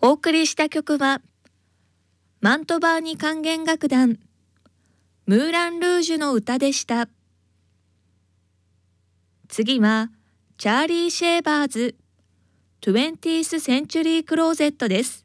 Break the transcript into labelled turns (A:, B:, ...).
A: お送りした曲は、マントバーニ管弦楽団、ムーラン・ルージュの歌でした。次は、チャーリー・シェーバーズ、20th Century Closetです。